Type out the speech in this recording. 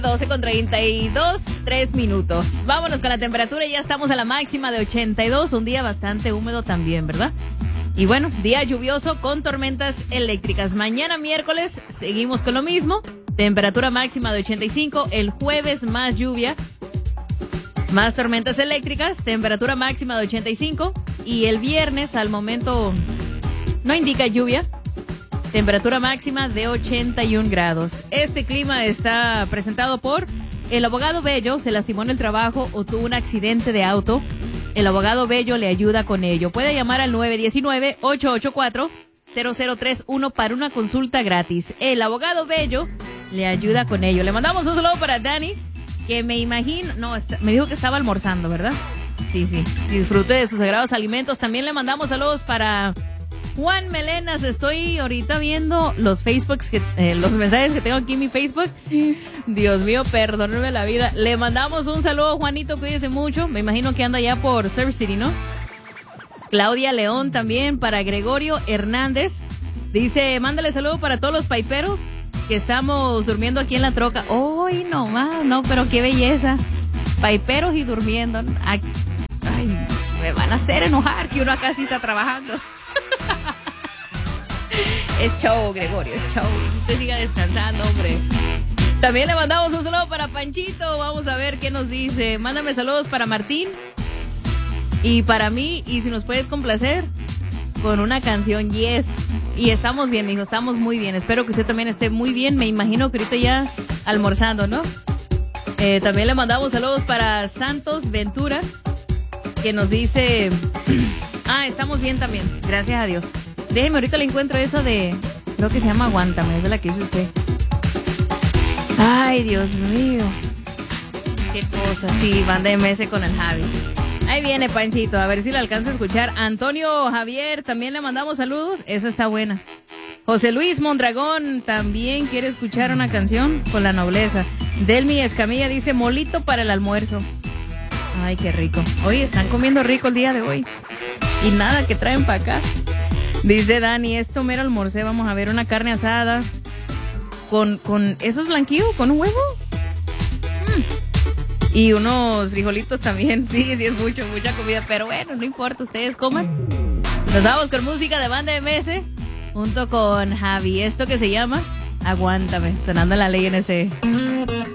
12:32, 3 minutos. Vámonos con la temperatura, ya estamos a la máxima de 82, un día bastante húmedo también, ¿verdad? Y bueno, día lluvioso con tormentas eléctricas. Mañana miércoles seguimos con lo mismo, temperatura máxima de 85, el jueves más lluvia, más tormentas eléctricas, temperatura máxima de 85 y el viernes al momento no indica lluvia. Temperatura máxima de 81 grados. Este clima está presentado por el abogado Bello. Se lastimó en el trabajo o tuvo un accidente de auto. El abogado Bello le ayuda con ello. Puede llamar al 919-884-0031 para una consulta gratis. El abogado Bello le ayuda con ello. Le mandamos un saludo para Dani, que me imagino, me dijo que estaba almorzando, ¿verdad? Sí. Disfrute de sus sagrados alimentos. También le mandamos saludos para Juan Melenas. Estoy ahorita viendo los los mensajes que tengo aquí en mi Facebook. Dios mío, perdónenme la vida. Le mandamos un saludo, Juanito, cuídese mucho. Me imagino que anda allá por Surf City, ¿no? Claudia León también, para Gregorio Hernández. Dice, mándale saludo para todos los paiperos que estamos durmiendo aquí en la troca. ¡Ay, no más! No, pero qué belleza. Paiperos y durmiendo. Ay, me van a hacer enojar que uno acá sí está trabajando. Es show, Gregorio, es show. Usted siga descansando, hombre. También le mandamos un saludo para Panchito. Vamos a ver qué nos dice. Mándame saludos para Martín y para mí. Y si nos puedes complacer con una canción, yes. Y estamos bien, mijo, estamos muy bien. Espero que usted también esté muy bien. Me imagino que ahorita ya almorzando, ¿no? También le mandamos saludos para Santos Ventura, que nos dice... estamos bien también, gracias a Dios. Déjeme, ahorita le encuentro eso de... Creo que se llama Aguántame, esa es la que hizo usted. Ay, Dios mío. Qué cosa. Sí, banda MS con el Javi. Ahí viene Panchito, a ver si le alcanza a escuchar. Antonio Javier, también le mandamos saludos. Esa está buena. José Luis Mondragón también quiere escuchar una canción con la nobleza. Delmi Escamilla dice, molito para el almuerzo. Ay, qué rico. Hoy están comiendo rico el día de hoy. Y nada que traen para acá. Dice Dani, esto mero almorcé. Vamos a ver una carne asada con esos blanquillos, con un huevo. Y unos frijolitos también. Sí, es mucha comida. Pero bueno, no importa, ustedes coman. Nos vamos con música de banda MS junto con Javi. Esto que se llama Aguántame, sonando en la ley NS.